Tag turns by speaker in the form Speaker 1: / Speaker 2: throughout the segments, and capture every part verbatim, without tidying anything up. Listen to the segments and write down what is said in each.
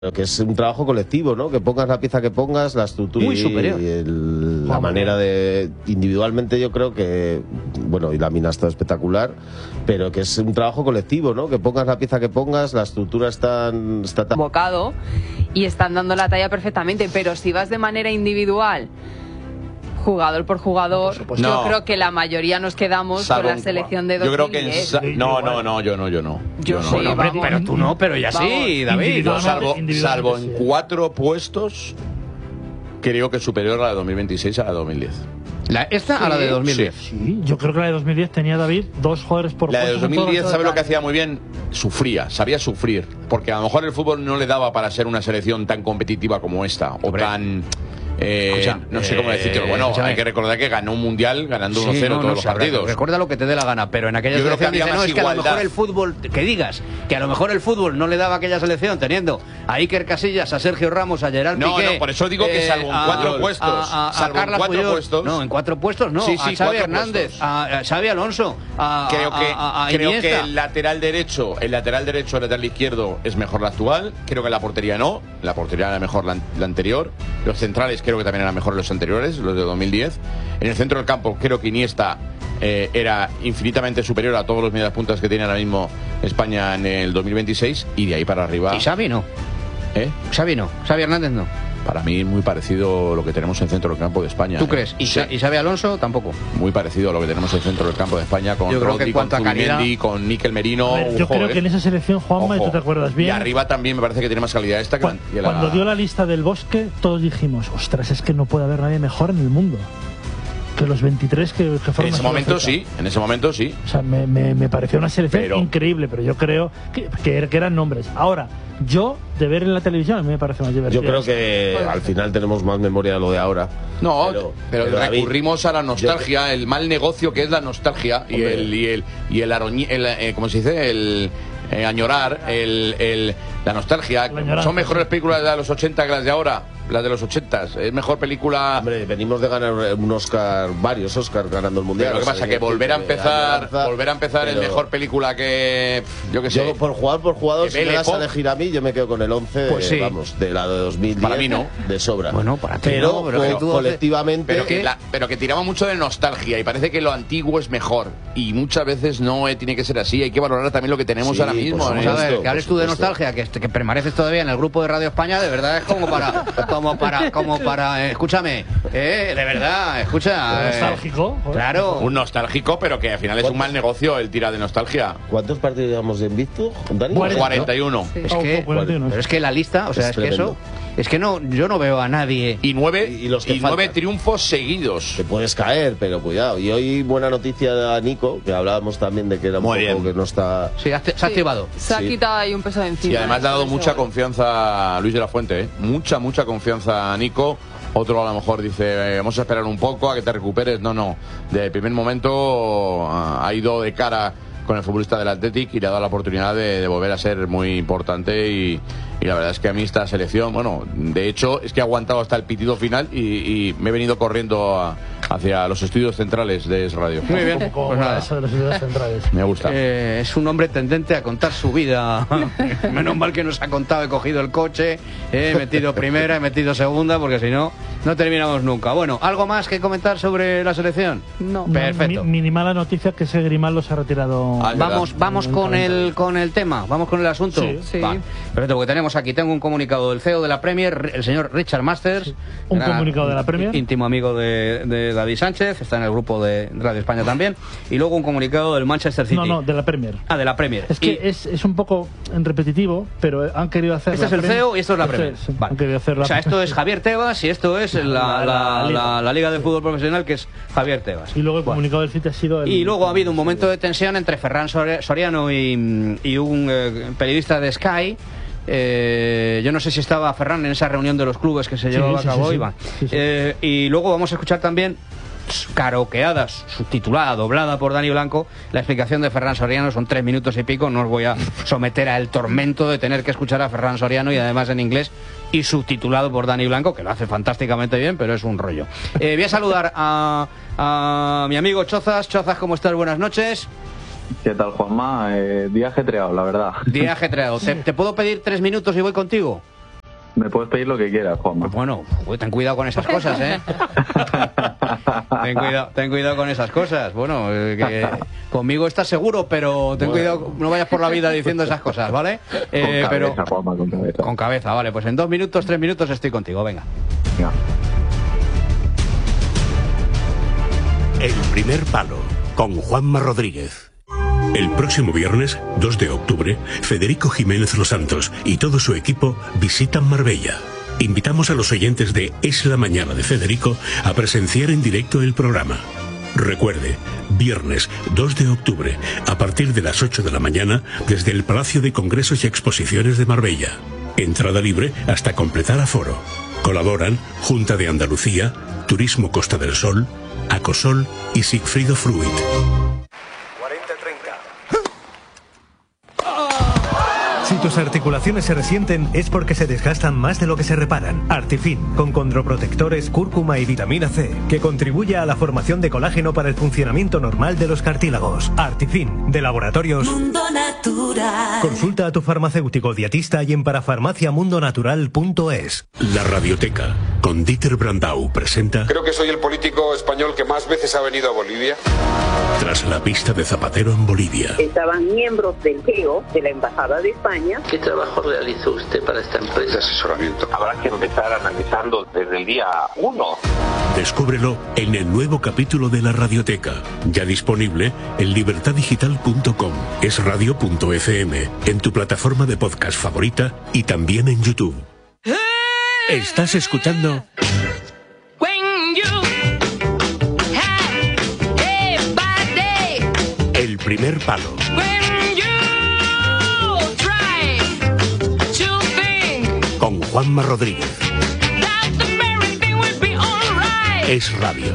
Speaker 1: Pero que es un trabajo colectivo, ¿no? Que pongas la pieza que pongas, la estructura
Speaker 2: muy superior.
Speaker 1: y el, la manera de... Individualmente yo creo que... Bueno, y la mina está espectacular, pero que es un trabajo colectivo, ¿no? Que pongas la pieza que pongas, la estructura está, está tan...
Speaker 3: Bocado y están dando la talla perfectamente, pero si vas de manera individual, jugador por jugador,
Speaker 2: no, por
Speaker 3: yo
Speaker 2: no.
Speaker 3: creo que la mayoría nos quedamos
Speaker 2: Salvo
Speaker 3: con la selección de dos mil
Speaker 2: Yo creo que en
Speaker 3: diez.
Speaker 2: sa no, no, no, yo no, yo no.
Speaker 3: Yo,
Speaker 2: yo
Speaker 3: sí,
Speaker 2: no.
Speaker 3: vamos.
Speaker 4: Pero, pero tú no, pero ya
Speaker 3: Vamos.
Speaker 4: sí, David.
Speaker 2: Yo salvo,
Speaker 5: individualmente
Speaker 2: salvo en
Speaker 5: sí.
Speaker 2: cuatro puestos, creo que es superior a la de dos mil veintiséis a la de dos mil diez.
Speaker 4: La, ¿Esta a la de dos mil diez?
Speaker 2: Sí.
Speaker 5: Sí, yo creo que la de dos mil diez tenía, David, dos jugadores por
Speaker 2: La de
Speaker 5: puesto en
Speaker 2: dos mil diez,
Speaker 5: todas
Speaker 2: ¿sabe
Speaker 5: las-
Speaker 2: lo que hacía muy bien? Sufría, sabía sufrir. Porque a lo mejor el fútbol no le daba para ser una selección tan competitiva como esta. O
Speaker 4: Hombre.
Speaker 2: tan... eh,
Speaker 4: Escucha,
Speaker 2: no sé cómo
Speaker 4: eh,
Speaker 2: decirlo. Bueno,
Speaker 4: escúchame.
Speaker 2: hay que recordar que ganó un mundial ganando uno cero
Speaker 4: Sí, no,
Speaker 2: todos
Speaker 4: no,
Speaker 2: los
Speaker 4: sí, re-
Speaker 2: partidos.
Speaker 4: Recuerda lo que te dé la gana, pero en aquella
Speaker 2: Yo creo que
Speaker 4: selección
Speaker 2: había
Speaker 4: dice, no,
Speaker 2: más
Speaker 4: es que a lo
Speaker 2: igualdad.
Speaker 4: mejor el fútbol, que digas, que a lo mejor el fútbol no le daba a aquella selección, teniendo a Iker Casillas, a Sergio Ramos, a Gerard
Speaker 2: No,
Speaker 4: Piqué...
Speaker 2: no, por eso digo que salvo en
Speaker 4: a-
Speaker 2: cuatro
Speaker 4: a-
Speaker 2: puestos,
Speaker 4: a- a
Speaker 2: salvo en
Speaker 4: Carla
Speaker 2: cuatro
Speaker 4: Puyol,
Speaker 2: puestos.
Speaker 4: No, en cuatro puestos no,
Speaker 2: Sí, sí,
Speaker 4: a Xavi
Speaker 2: cuatro
Speaker 4: Hernández,
Speaker 2: puestos.
Speaker 4: a, a Xavi Alonso, a,
Speaker 2: Creo que,
Speaker 4: a, a- a
Speaker 2: creo que
Speaker 4: Iniesta.
Speaker 2: el lateral derecho, el lateral derecho, el lateral izquierdo es mejor la actual. Creo que la portería no. La portería era mejor la, la anterior. Los centrales creo que también eran mejor los anteriores, los de dos mil diez. En el centro del campo creo que Iniesta eh, era infinitamente superior a todos los medias puntas que tiene ahora mismo España en el dos mil veintiséis. Y de ahí para arriba.
Speaker 4: Y Xavi no,
Speaker 2: ¿eh?
Speaker 4: Xavi no, Xavi Hernández no.
Speaker 2: Para mí muy parecido a lo que tenemos en el centro del campo de España.
Speaker 4: ¿Tú
Speaker 2: ¿eh?
Speaker 4: crees? ¿Y,
Speaker 2: Sí.
Speaker 4: Xa- y Xavi Alonso tampoco?
Speaker 2: Muy parecido a lo que tenemos en el centro del campo de España con
Speaker 4: Yo creo que
Speaker 2: Rodri,
Speaker 4: en cuanto
Speaker 2: con
Speaker 4: a calidad-
Speaker 2: Zubimendi, con Níquel Merino.
Speaker 5: A ver, yo
Speaker 2: ojo,
Speaker 5: creo
Speaker 2: ¿eh?
Speaker 5: que en esa selección, Juanma, y tú
Speaker 2: Ojo.
Speaker 5: te acuerdas bien.
Speaker 2: Y arriba también me parece que tiene más calidad esta que
Speaker 5: Cuan-
Speaker 2: la- que la-
Speaker 5: Cuando dio la lista del Bosque, todos dijimos, ostras, es que no puede haber nadie mejor en el mundo que los veintitrés que, que fueron
Speaker 2: En ese
Speaker 5: a
Speaker 2: momento
Speaker 5: Sudáfrica.
Speaker 2: sí, en ese momento sí.
Speaker 5: O sea, me, me, me pareció una selección
Speaker 2: Pero-
Speaker 5: increíble, pero yo creo que, que, que eran nombres. Ahora, yo, de ver en la televisión, a mí me parece más divertido.
Speaker 1: Yo creo que al final tenemos más memoria de lo de ahora.
Speaker 2: No,
Speaker 1: Pero-
Speaker 2: pero,
Speaker 1: pero, David,
Speaker 2: recurrimos a la nostalgia, el mal negocio que es la nostalgia y
Speaker 1: Hombre.
Speaker 2: el y el y el, aroñi- el eh, ¿cómo se dice? El eh, añorar, el, el la nostalgia.
Speaker 5: La añoranza,
Speaker 2: Son mejores
Speaker 5: sí.
Speaker 2: películas de los ochenta que las de ahora, las de los ochenta. Es mejor película.
Speaker 1: Hombre, venimos de ganar un Oscar, varios Oscars ganando el Mundial.
Speaker 2: Pero lo que
Speaker 1: O sea,
Speaker 2: pasa que volver a
Speaker 1: que
Speaker 2: empezar,
Speaker 1: añoranza,
Speaker 2: volver a empezar en
Speaker 1: pero
Speaker 2: mejor película que pff, yo que sé.
Speaker 1: Yo, por jugar por jugador,
Speaker 2: Que
Speaker 1: si me
Speaker 2: Belle
Speaker 1: das a
Speaker 2: Époque.
Speaker 1: elegir a mí, yo me quedo con el once,
Speaker 4: Pues sí.
Speaker 1: vamos, de la de dos mil diez.
Speaker 2: Para mí no.
Speaker 1: De sobra.
Speaker 4: Bueno, para ti
Speaker 1: pero,
Speaker 4: no, pero que
Speaker 1: co-
Speaker 4: tú-
Speaker 1: colectivamente...
Speaker 2: Pero que, la- pero que tiraba mucho de nostalgia y parece que lo antiguo es mejor. Y muchas veces no eh, tiene que ser así. Hay que valorar también lo que tenemos
Speaker 1: Sí,
Speaker 2: ahora
Speaker 1: por
Speaker 2: mismo.
Speaker 1: supuesto.
Speaker 2: ¿eh?
Speaker 4: Vamos a ver,
Speaker 1: por
Speaker 4: que hables tú de
Speaker 1: supuesto.
Speaker 4: nostalgia, que, que permaneces todavía en el grupo de Radio España, de verdad es como para, como para, como para, eh, escúchame, eh, de verdad, escucha. eh,
Speaker 5: Nostálgico, joder.
Speaker 4: Claro.
Speaker 2: Un nostálgico, pero que al final es un mal negocio el tira de nostalgia.
Speaker 1: ¿Cuántos partidos llevamos invicto, Dani?
Speaker 5: Cuarenta.
Speaker 2: cuarenta y uno.
Speaker 4: Es
Speaker 5: Oh,
Speaker 4: que,
Speaker 5: cuarenta y uno.
Speaker 4: pero es que la lista, o sea,
Speaker 1: Es
Speaker 4: es, que eso,
Speaker 1: tremendo.
Speaker 4: es que no, yo no veo a nadie.
Speaker 2: Y nueve,
Speaker 1: Y- y los que
Speaker 2: y nueve
Speaker 1: faltan.
Speaker 2: triunfos seguidos.
Speaker 1: Te puedes caer, pero cuidado. Y hoy buena noticia a Nico, que hablábamos también de que era un
Speaker 2: Muy
Speaker 1: poco
Speaker 2: bien.
Speaker 1: que no está...
Speaker 4: Sí, has- se ha activado.
Speaker 3: Se ha
Speaker 1: Sí.
Speaker 3: quitado ahí un peso de encima.
Speaker 2: Y además le ha dado
Speaker 3: Eso.
Speaker 2: mucha confianza a Luis de la Fuente, ¿eh? Mucha, mucha confianza a Nico. Otro a lo mejor dice, eh, vamos a esperar un poco a que te recuperes. No, no. De primer momento ah, ha ido de cara con el futbolista del Athletic y le ha dado la oportunidad de, de volver a ser muy importante y, y la verdad es que a mí esta selección, bueno, de hecho es que he aguantado hasta el pitido final y, y me he venido corriendo a- hacia los estudios centrales de Es Radio.
Speaker 4: Muy bien.
Speaker 5: Como, como
Speaker 4: Pues nada.
Speaker 5: eso de las ideas centrales.
Speaker 2: Me gusta.
Speaker 4: Eh, es un hombre tendente a contar su vida. Menos mal que nos ha contado, he cogido el coche, he metido primera, he metido segunda, porque si no, no terminamos nunca. Bueno, ¿algo más que comentar sobre la selección?
Speaker 3: No.
Speaker 4: Perfecto.
Speaker 5: Mi, minimala noticia que ese Grimaldo se ha retirado.
Speaker 2: Ah, es
Speaker 4: Vamos,
Speaker 2: verdad.
Speaker 4: vamos con el con el tema, vamos con el asunto.
Speaker 5: Sí.
Speaker 3: Sí.
Speaker 4: Va. Perfecto, porque tenemos aquí, tengo un comunicado del C E O de la Premier, el señor Richard Masters.
Speaker 5: Un
Speaker 4: Gran-
Speaker 5: comunicado de la Premier.
Speaker 4: Íntimo amigo de, de David Sánchez, está en el grupo de Radio España también. Y luego un comunicado del Manchester City.
Speaker 5: No, no, de la Premier.
Speaker 4: Ah, de la Premier.
Speaker 5: Es que
Speaker 4: Y-
Speaker 5: es, es un poco repetitivo, pero han querido hacer.
Speaker 4: Este
Speaker 5: la
Speaker 4: es el
Speaker 5: Premier-
Speaker 4: C E O y esto es la
Speaker 5: Esto
Speaker 4: Premier.
Speaker 5: es,
Speaker 4: Vale.
Speaker 5: Han querido hacer la
Speaker 4: O sea, esto es Javier Tebas y esto es la,
Speaker 5: La-
Speaker 4: la,
Speaker 5: la Liga.
Speaker 4: la- la Liga de Fútbol Profesional, que es Javier Tebas.
Speaker 5: Y luego el
Speaker 4: Bueno.
Speaker 5: comunicado del City ha sido el.
Speaker 4: Y luego ha habido un momento de tensión entre Ferran Sor- Soriano y, y un eh, periodista de Sky. Eh, yo no sé si estaba Ferran en esa reunión de los clubes que se
Speaker 5: Sí,
Speaker 4: llevaba
Speaker 5: sí,
Speaker 4: a cabo,
Speaker 5: sí, sí.
Speaker 4: Iván.
Speaker 5: Sí, sí.
Speaker 4: Eh, y luego vamos a escuchar también, karaokeadas, subtitulada, doblada por Dani Blanco, la explicación de Ferran Soriano. Son tres minutos y pico. No os voy a someter al tormento de tener que escuchar a Ferran Soriano y además en inglés y subtitulado por Dani Blanco, que lo hace fantásticamente bien, pero es un rollo. Eh, voy a saludar a, a mi amigo Chozas. Chozas, ¿cómo estás? Buenas noches.
Speaker 6: ¿Qué tal, Juanma? Eh, día ajetreado, la verdad.
Speaker 4: Día ajetreado. ¿Te, te puedo pedir tres minutos y voy contigo?
Speaker 6: Me puedes pedir lo que quieras, Juanma.
Speaker 4: Bueno, ten cuidado con esas cosas, ¿eh? ten, cuidado, ten cuidado con esas cosas. Bueno, eh, que conmigo estás seguro, pero ten bueno. cuidado, no vayas por la vida diciendo esas cosas, ¿vale?
Speaker 6: Eh, con cabeza,
Speaker 4: pero
Speaker 6: Juanma, con cabeza.
Speaker 4: Con cabeza, vale. Pues en dos minutos, tres minutos estoy contigo, venga.
Speaker 6: Ya.
Speaker 7: El primer palo, con Juanma Rodríguez. El próximo viernes, dos de octubre, Federico Jiménez Los Santos y todo su equipo visitan Marbella. Invitamos a los oyentes de Es la Mañana de Federico a presenciar en directo el programa. Recuerde, viernes dos de octubre, a partir de las ocho de la mañana, desde el Palacio de Congresos y Exposiciones de Marbella. Entrada libre hasta completar aforo. Colaboran Junta de Andalucía, Turismo Costa del Sol, Acosol y Sigfrido Fruit.
Speaker 8: Si tus articulaciones se resienten es porque se desgastan más de lo que se reparan. Artifin, con condroprotectores, cúrcuma y vitamina C, que contribuye a la formación de colágeno para el funcionamiento normal de los cartílagos. Artifin, de Laboratorios
Speaker 9: Mundo Natural.
Speaker 8: Consulta a tu farmacéutico dietista y en parafarmaciamundonatural punto es.
Speaker 7: La Radioteca, con Dieter Brandau, presenta...
Speaker 10: Creo que soy el político español que más veces ha venido a Bolivia.
Speaker 7: Tras la pista de Zapatero en Bolivia.
Speaker 11: Estaban miembros del G E O, de la Embajada de España.
Speaker 12: ¿Qué trabajo realizó usted para esta empresa?
Speaker 10: De asesoramiento.
Speaker 13: Habrá que empezar analizando desde el día uno.
Speaker 7: Descúbrelo en el nuevo capítulo de La Radioteca, ya disponible en libertad digital punto com, es radio punto efe eme, en tu plataforma de podcast favorita y también en YouTube. ¿Estás escuchando? El primer palo. Con Juanma Rodríguez. Es radio.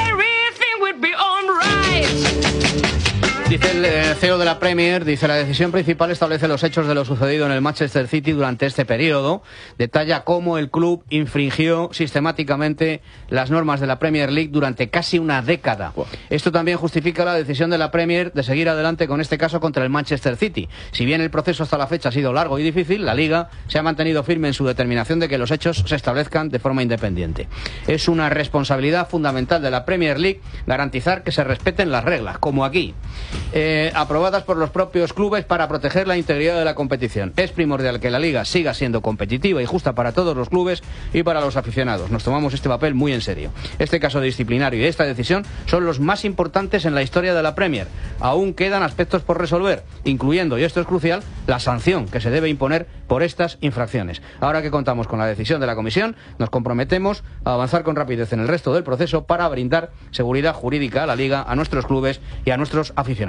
Speaker 4: Dice el C E O de la Premier, dice la decisión principal establece los hechos de lo sucedido en el Manchester City durante este periodo. Detalla cómo el club infringió sistemáticamente las normas de la Premier League durante casi una década. Esto también justifica la decisión de la Premier de seguir adelante con este caso contra el Manchester City. Si bien el proceso hasta la fecha ha sido largo y difícil, la Liga se ha mantenido firme en su determinación de que los hechos se establezcan de forma independiente. Es una responsabilidad fundamental de la Premier League garantizar que se respeten las reglas, como aquí. Eh, aprobadas por los propios clubes para proteger la integridad de la competición. Es primordial que la Liga siga siendo competitiva y justa para todos los clubes y para los aficionados. Nos tomamos este papel muy en serio. Este caso disciplinario y esta decisión son los más importantes en la historia de la Premier. Aún quedan aspectos por resolver, incluyendo, y esto es crucial, la sanción que se debe imponer por estas infracciones. Ahora que contamos con la decisión de la Comisión, nos comprometemos a avanzar con rapidez en el resto del proceso para brindar seguridad jurídica a la Liga, a nuestros clubes y a nuestros aficionados.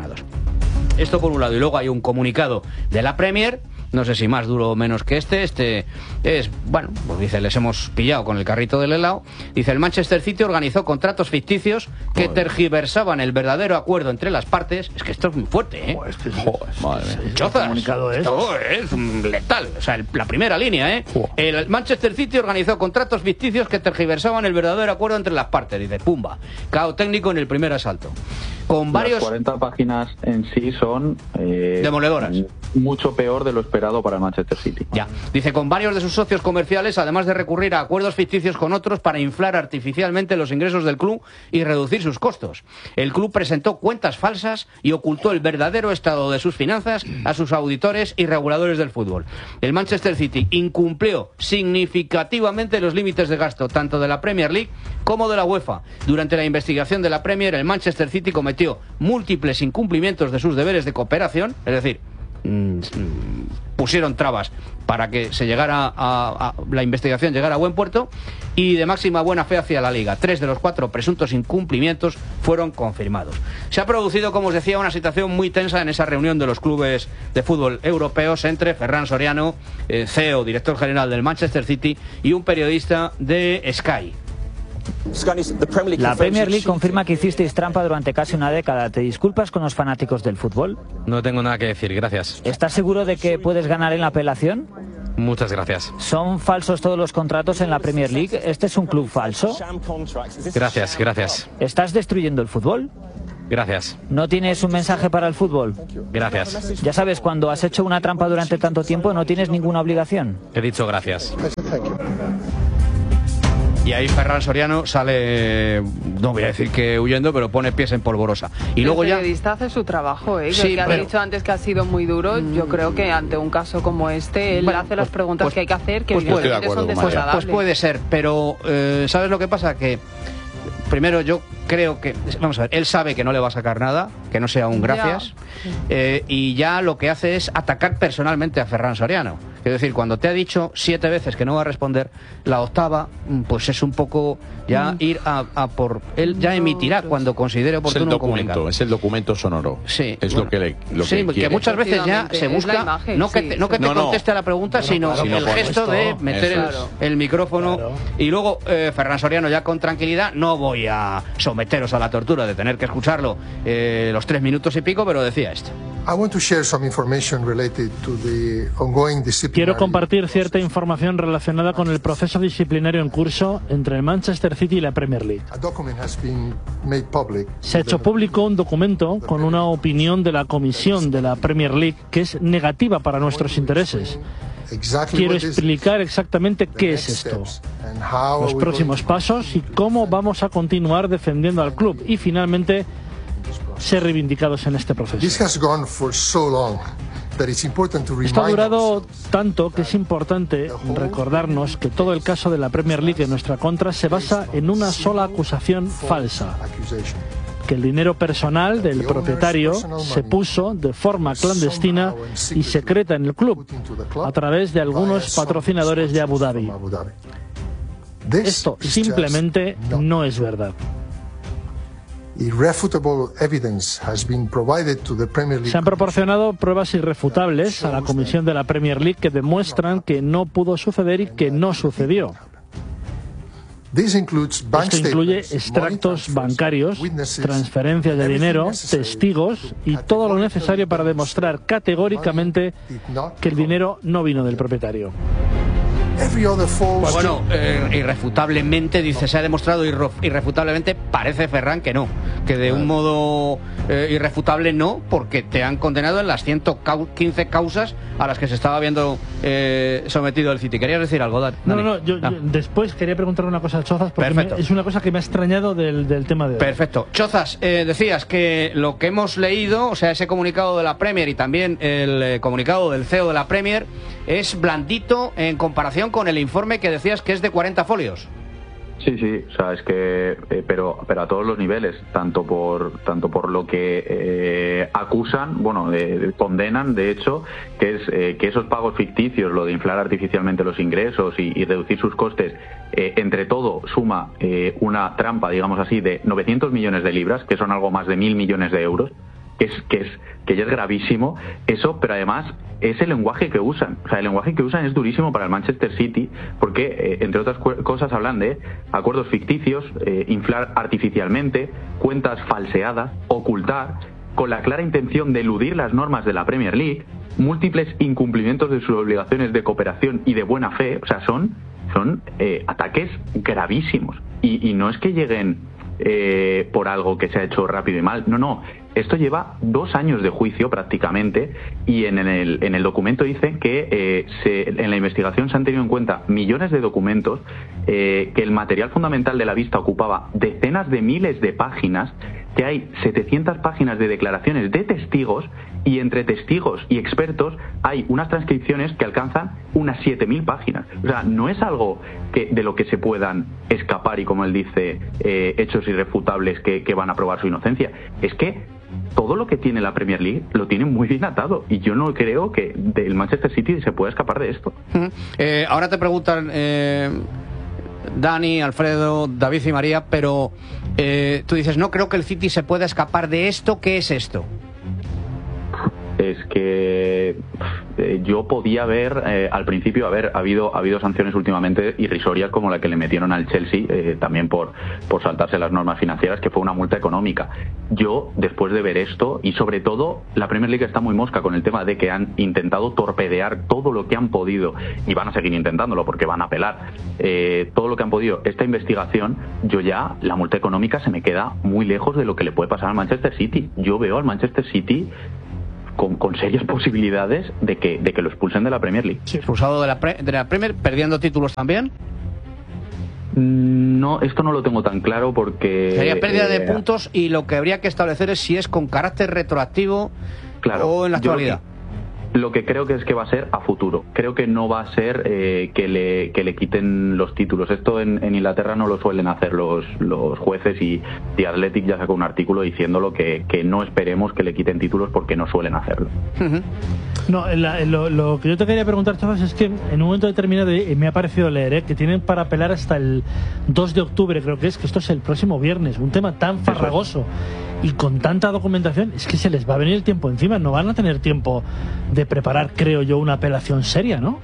Speaker 4: Esto por un lado, y luego hay un comunicado de la Premier, no sé si más duro o menos que este, este es, bueno, pues dice, les hemos pillado con el carrito del helado, dice, el Manchester City organizó contratos ficticios que Joder. tergiversaban el verdadero acuerdo entre las partes, es que esto es muy fuerte, ¿eh? Joder, Joder, madre mía. Chozas, comunicado es. Esto es letal, o sea, el, la primera línea, ¿eh? Joder. El Manchester City organizó contratos ficticios que tergiversaban el verdadero acuerdo entre las partes, dice, pumba, caos técnico en el primer asalto. Con varios...
Speaker 6: Las cuarenta páginas en sí son... Eh,
Speaker 4: demoledoras.
Speaker 6: Mucho peor de lo esperado para el Manchester City.
Speaker 4: Ya. Dice, con varios de sus socios comerciales, además de recurrir a acuerdos ficticios con otros para inflar artificialmente los ingresos del club y reducir sus costos. El club presentó cuentas falsas y ocultó el verdadero estado de sus finanzas a sus auditores y reguladores del fútbol. El Manchester City incumplió significativamente los límites de gasto tanto de la Premier League como de la UEFA. Durante la investigación de la Premier, el Manchester City cometió múltiples incumplimientos de sus deberes de cooperación, es decir, pusieron trabas para que se llegara a, a la investigación llegara a buen puerto, y de máxima buena fe hacia la Liga. Tres de los cuatro presuntos incumplimientos fueron confirmados. Se ha producido, como os decía, una situación muy tensa en esa reunión de los clubes de fútbol europeos entre Ferran Soriano, eh, C E O, director general del Manchester City, y un periodista de Sky.
Speaker 14: La Premier League confirma que hicisteis trampa durante casi una década. ¿Te disculpas con los fanáticos del fútbol?
Speaker 15: No tengo nada que decir, gracias.
Speaker 14: ¿Estás seguro de que puedes ganar en la apelación?
Speaker 15: Muchas gracias.
Speaker 14: ¿Son falsos todos los contratos en la Premier League? ¿Este es un club falso?
Speaker 15: Gracias, gracias.
Speaker 14: ¿Estás destruyendo el fútbol?
Speaker 15: Gracias.
Speaker 14: ¿No tienes un mensaje para el fútbol?
Speaker 15: Gracias.
Speaker 14: Ya sabes, cuando has hecho una trampa durante tanto tiempo no tienes ninguna obligación.
Speaker 15: He dicho gracias.
Speaker 4: Y ahí Ferran Soriano sale, no voy a decir que huyendo, pero pone pies en polvorosa. Y luego
Speaker 3: el
Speaker 4: ya...
Speaker 3: periodista hace su trabajo, ¿eh?
Speaker 4: Sí,
Speaker 3: que has
Speaker 4: pero...
Speaker 3: dicho antes que ha sido muy duro. Yo creo que ante un caso como este, él
Speaker 4: bueno,
Speaker 3: hace las preguntas
Speaker 4: pues,
Speaker 3: que hay que hacer, que
Speaker 4: pues
Speaker 3: evidentemente
Speaker 4: puede,
Speaker 3: son
Speaker 4: pues,
Speaker 3: desagradables.
Speaker 4: pues puede ser, pero eh, ¿sabes lo que pasa? Que primero yo creo que, vamos a ver, él sabe que no le va a sacar nada, que no sea un gracias, eh, y ya lo que hace es atacar personalmente a Ferran Soriano. Es decir, cuando te ha dicho siete veces que no va a responder, la octava, pues es un poco ya mm. ir a, a por... Él ya emitirá cuando considere oportuno
Speaker 2: es el documento,
Speaker 4: comunicado.
Speaker 2: Es el documento sonoro.
Speaker 4: Sí.
Speaker 2: Es
Speaker 4: bueno,
Speaker 2: lo que le lo
Speaker 4: sí,
Speaker 2: que,
Speaker 4: que
Speaker 2: quiere.
Speaker 4: muchas veces ya se busca,
Speaker 3: imagen,
Speaker 4: no que
Speaker 3: sí,
Speaker 4: te, no que
Speaker 3: sí.
Speaker 4: te
Speaker 2: No, no.
Speaker 4: conteste a la pregunta,
Speaker 2: No,
Speaker 4: sino
Speaker 2: claro,
Speaker 4: el
Speaker 2: no,
Speaker 4: gesto
Speaker 2: esto,
Speaker 4: de meter el,
Speaker 2: es.
Speaker 4: el micrófono.
Speaker 5: Claro.
Speaker 4: Y luego eh, Ferran Soriano ya con tranquilidad, no voy a someteros a la tortura de tener que escucharlo eh, los tres minutos y pico, pero decía esto.
Speaker 5: Quiero compartir cierta información relacionada con el proceso disciplinario en curso entre el Manchester City y la Premier League. Se ha hecho público un documento con una opinión de la comisión de la Premier League que es negativa para nuestros intereses. Quiero explicar exactamente qué es esto, los próximos pasos y cómo vamos a continuar defendiendo al club y finalmente ser reivindicados en este proceso. Esto ha durado tanto que es importante recordarnos que todo el caso de la Premier League en nuestra contra se basa en una sola acusación falsa: que el dinero personal del propietario se puso de forma clandestina y secreta en el club a través de algunos patrocinadores de Abu Dhabi. Esto simplemente no es verdad. Se han proporcionado pruebas irrefutables a la comisión de la Premier League que demuestran que no pudo suceder y que no sucedió. Esto incluye extractos bancarios, transferencias de dinero, testigos y todo lo necesario para demostrar categóricamente que el dinero no vino del propietario.
Speaker 4: Pues bueno, eh, irrefutablemente, dice, se ha demostrado irro, irrefutablemente, parece Ferran que no, que de un modo eh, irrefutable no, porque te han condenado en las ciento quince causas a las que se estaba viendo eh, sometido el City. ¿Querías decir algo, Dani?
Speaker 5: No, no, no, yo, ah. yo después quería preguntarle una cosa a Chozas, porque me, es una cosa que me ha extrañado del, del tema de hoy.
Speaker 4: Perfecto. Chozas, eh, decías que lo que hemos leído, o sea, ese comunicado de la Premier y también el eh, comunicado del C E O de la Premier, es blandito en comparación con el informe que decías que es de cuarenta folios.
Speaker 6: Sí, sí, o sea, es que, eh, pero, pero a todos los niveles, tanto por, tanto por lo que eh, acusan, bueno, eh, condenan, de hecho, que es eh, que esos pagos ficticios, lo de inflar artificialmente los ingresos y, y reducir sus costes, eh, entre todo suma eh, una trampa, digamos así, de novecientos millones de libras, que son algo más de mil millones de euros, que es, que es, que ya es gravísimo eso, pero además es el lenguaje que usan. O sea, el lenguaje que usan es durísimo para el Manchester City, porque eh, entre otras cosas hablan de acuerdos ficticios, eh, inflar artificialmente, cuentas falseadas, ocultar, con la clara intención de eludir las normas de la Premier League, múltiples incumplimientos de sus obligaciones de cooperación y de buena fe. O sea, son, son eh, ataques gravísimos. Y, y no es que lleguen eh, por algo que se ha hecho rápido y mal. No, no. Esto lleva dos años de juicio prácticamente, y en el, en el documento dice que eh, se, en la investigación se han tenido en cuenta millones de documentos, eh, que el material fundamental de la vista ocupaba decenas de miles de páginas, que hay setecientas páginas de declaraciones de testigos, y entre testigos y expertos hay unas transcripciones que alcanzan unas siete mil páginas. O sea, no es algo que, de lo que se puedan escapar y, como él dice, eh, hechos irrefutables que, que van a probar su inocencia. Es que todo lo que tiene la Premier League lo tiene muy bien atado, y yo no creo que del Manchester City se pueda escapar de esto.
Speaker 4: Uh-huh. eh, ahora te preguntan eh, Dani, Alfredo, David y María, pero eh, tú dices, no creo que el City se pueda escapar de esto. ¿Qué es esto?
Speaker 6: Es que eh, yo podía ver eh, al principio haber ha habido ha habido sanciones últimamente irrisorias como la que le metieron al Chelsea eh, también por por saltarse las normas financieras, que fue una multa económica. Yo, después de ver esto, y sobre todo la Premier League está muy mosca con el tema de que han intentado torpedear todo lo que han podido, y van a seguir intentándolo porque van a apelar eh, todo lo que han podido esta investigación. Yo ya la multa económica se me queda muy lejos de lo que le puede pasar al Manchester City. Yo veo al Manchester City Con, con serias posibilidades de que de que lo expulsen de la Premier League.
Speaker 4: Sí, expulsado de la, pre, de la Premier, perdiendo títulos también.
Speaker 6: No, esto no lo tengo tan claro porque...
Speaker 4: Sería pérdida
Speaker 6: eh,
Speaker 4: de puntos, y lo que habría que establecer es si es con carácter retroactivo
Speaker 6: claro,
Speaker 4: o en la actualidad.
Speaker 6: Lo que, lo que creo que es que va a ser a futuro. Creo que no va a ser eh, que, le, que le quiten los títulos. Esto en, en Inglaterra no lo suelen hacer los, los jueces, y The Athletic ya sacó un artículo diciéndolo, que, que no esperemos que le quiten títulos porque no suelen hacerlo.
Speaker 4: Uh-huh.
Speaker 5: No, la, lo, lo que yo te quería preguntar, chavales, es que en un momento determinado eh, me ha parecido leer eh, que tienen para apelar hasta el dos de octubre, creo que es, que esto es el próximo viernes. Un tema tan farragoso y con tanta documentación, es que se les va a venir el tiempo encima. No van a tener tiempo de preparar, creo yo, una apelación seria, ¿no?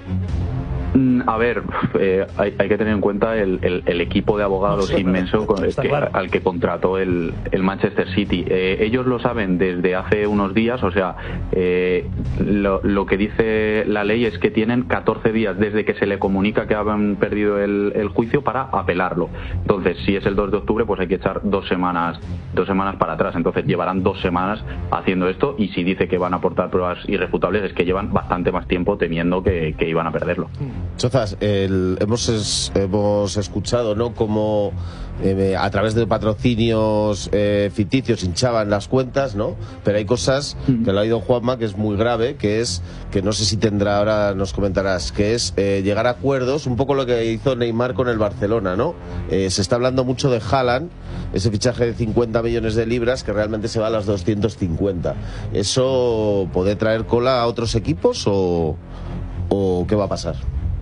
Speaker 6: A ver, eh, hay, hay que tener en cuenta el, el, el equipo de abogados no, sí, inmenso con el que, claro. al que contrató el, el Manchester City. Eh, ellos lo saben desde hace unos días, o sea, eh, lo, lo que dice la ley es que tienen catorce días desde que se le comunica que han perdido el, el juicio para apelarlo. Entonces, si es el dos de octubre, pues hay que echar dos semanas, dos semanas para atrás. Entonces, llevarán dos semanas haciendo esto, y si dice que van a aportar pruebas irrefutables, es que llevan bastante más tiempo temiendo que, que iban a perderlo.
Speaker 1: Chozas, el, hemos, es, hemos escuchado, ¿no?, cómo eh, a través de patrocinios eh, ficticios hinchaban las cuentas, ¿no? Pero hay cosas que lo ha oído Juanma, que es muy grave, que es, que no sé si tendrá, ahora nos comentarás, que es eh, llegar a acuerdos, un poco lo que hizo Neymar con el Barcelona, ¿no? Eh, se está hablando mucho de Haaland, ese fichaje de cincuenta millones de libras, que realmente se va a las doscientos cincuenta. ¿Eso puede traer cola a otros equipos o, o qué va a pasar?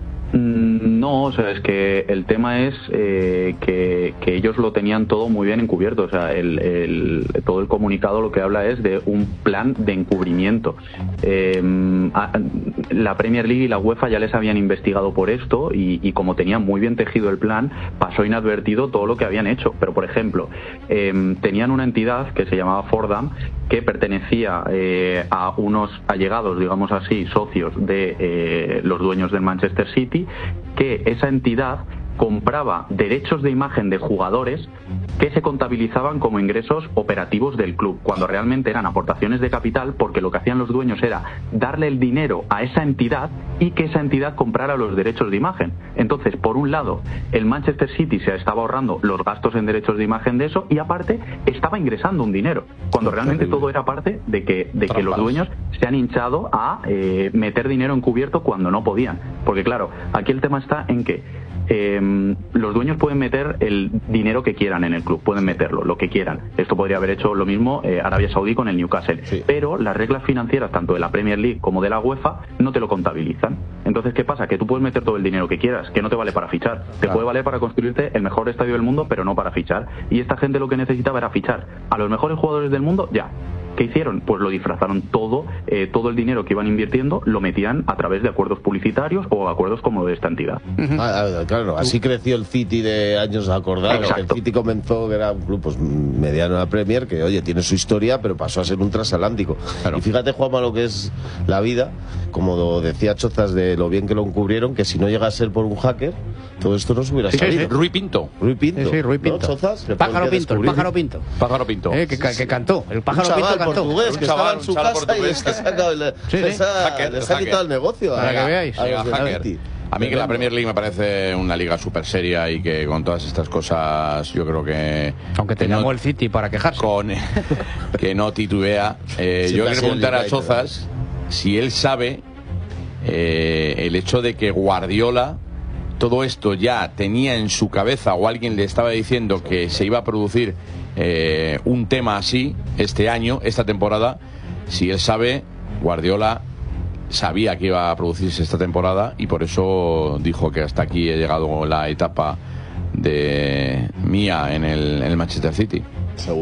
Speaker 6: No, o sea, es que el tema es eh, que, que ellos lo tenían todo muy bien encubierto. O sea, el, el, todo el comunicado lo que habla es de un plan de encubrimiento. Eh, a, la Premier League y la UEFA ya les habían investigado por esto, y, y como tenían muy bien tejido el plan, pasó inadvertido todo lo que habían hecho. Pero, por ejemplo, eh, tenían una entidad que se llamaba Fordham, que pertenecía eh, a unos allegados, digamos así, socios de eh, los dueños del Manchester City, que esa entidad compraba derechos de imagen de jugadores que se contabilizaban como ingresos operativos del club, cuando realmente eran aportaciones de capital, porque lo que hacían los dueños era darle el dinero a esa entidad y que esa entidad comprara los derechos de imagen. Entonces, por un lado, el Manchester City se estaba ahorrando los gastos en derechos de imagen de eso, y aparte estaba ingresando un dinero, cuando realmente todo era parte de que, de que los dueños se han hinchado a eh, meter dinero encubierto cuando no podían. Porque claro, aquí el tema está en que Eh, los dueños pueden meter el dinero que quieran en el club, pueden meterlo, lo que quieran. Esto podría haber hecho lo mismo eh, Arabia Saudí con el Newcastle, sí. Pero las reglas financieras, tanto de la Premier League como de la UEFA, no te lo contabilizan. Entonces, ¿qué pasa? Que tú puedes meter todo el dinero que quieras, que no te vale para fichar. Te claro. puede valer para construirte el mejor estadio del mundo, pero no para fichar. Y esta gente lo que necesitaba era fichar a los mejores jugadores del mundo, ya. ¿Qué hicieron? Pues lo disfrazaron todo, eh, todo el dinero que iban invirtiendo lo metían a través de acuerdos publicitarios o acuerdos como de esta entidad.
Speaker 1: Uh-huh. Ah, claro, así creció el City de años acordados. El City comenzó, que era un club pues, mediano a la Premier, que oye, tiene su historia, pero pasó a ser un transatlántico. Claro. Y fíjate, Juanma, lo que es la vida, como decía Chozas, de lo bien que lo encubrieron, que si no llega a ser por un hacker, todo esto no se hubiera
Speaker 2: sí,
Speaker 1: sabido.
Speaker 2: Sí, sí. Rui Pinto.
Speaker 1: Rui Pinto.
Speaker 4: Sí, sí, Rui Pinto.
Speaker 1: ¿No, Chozas?
Speaker 4: El pájaro Pinto, el pájaro Pinto.
Speaker 2: Pájaro Pinto.
Speaker 4: Eh, que,
Speaker 1: sí, sí.
Speaker 4: que cantó. El pájaro
Speaker 1: un chaval
Speaker 4: Pinto cantó.
Speaker 1: portugués
Speaker 2: un
Speaker 1: que
Speaker 2: chaval,
Speaker 1: estaba en su casa y les ha sacado el,
Speaker 4: sí,
Speaker 1: les
Speaker 4: sí.
Speaker 1: ha,
Speaker 2: hacker,
Speaker 1: les ha quitado el negocio.
Speaker 4: Para
Speaker 1: a,
Speaker 4: que veáis.
Speaker 1: A, a,
Speaker 2: a hacker. A mí que la Premier League me parece una liga súper seria y que con todas estas cosas yo creo que...
Speaker 4: Aunque te llamó no, el City para quejarse.
Speaker 2: Con, que no titubea. Eh, sí, yo quiero preguntar a Chozas si él sabe eh, el hecho de que Guardiola todo esto ya tenía en su cabeza o alguien le estaba diciendo que se iba a producir eh, un tema así este año, esta temporada. Si él sabe, Guardiola sabía que iba a producirse esta temporada y por eso dijo que hasta aquí he llegado la etapa de mía en el, en el Manchester City.
Speaker 1: Seguro.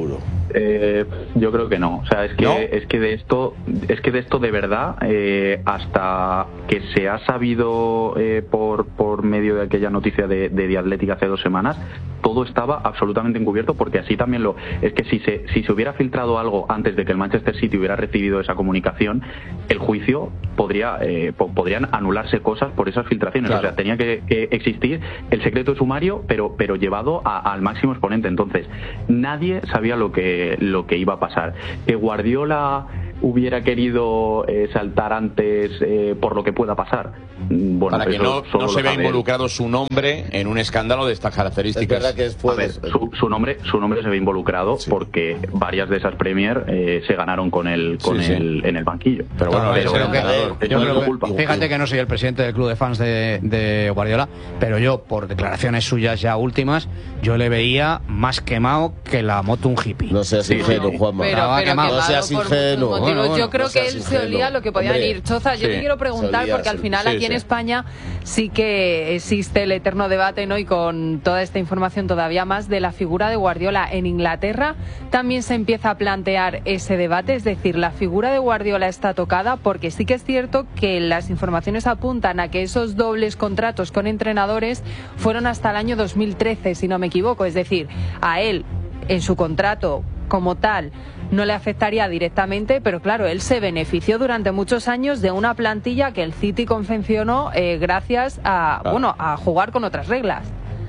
Speaker 6: Eh, yo creo que no. O sea, es que, ¿no? es que de esto, es que de esto de verdad, eh, hasta que se ha sabido eh, por, por medio de aquella noticia de, de The Athletic hace dos semanas, todo estaba absolutamente encubierto, porque así también lo, es que si se, si se hubiera filtrado algo antes de que el Manchester City hubiera recibido esa comunicación, el juicio podría, eh, po podrían anularse cosas por esas filtraciones. Claro. O sea, tenía que, que existir el secreto de sumario, pero, pero llevado a, al máximo exponente. Entonces, nadie sabía lo que, lo que iba a pasar. Que Guardiola hubiera querido eh, saltar antes eh, por lo que pueda pasar. Bueno,
Speaker 2: para que no, no se vea involucrado su nombre en un escándalo de estas características.
Speaker 6: Es que es a ver, su, su nombre su nombre se ve involucrado, sí, porque varias de esas Premier eh, se ganaron con el con sí, el sí. en el banquillo.
Speaker 4: Pero bueno, pero, creo que, ver, yo creo que, culpa. Fíjate que no soy el presidente del club de fans de, de Guardiola, pero yo, por declaraciones suyas ya últimas, yo le veía más quemado que la moto un hippie.
Speaker 1: No seas ingenuo, Juanma.
Speaker 3: Pero, pero quemado.
Speaker 1: No seas ingenuo.
Speaker 3: Bueno, bueno, yo creo no que él se olía lo que podían Hombre, ir. Choza, yo sí, te quiero preguntar, olía, porque al final sí, aquí sí. en España sí que existe el eterno debate, ¿no? Y con toda esta información todavía más de la figura de Guardiola. En Inglaterra también se empieza a plantear ese debate, es decir, la figura de Guardiola está tocada, porque sí que es cierto que las informaciones apuntan a que esos dobles contratos con entrenadores fueron hasta el año dos mil trece, si no me equivoco. Es decir, a él, en su contrato como tal, no le afectaría directamente, pero claro, él se benefició durante muchos años de una plantilla que el City confeccionó eh, gracias a, claro. bueno, a jugar con otras reglas.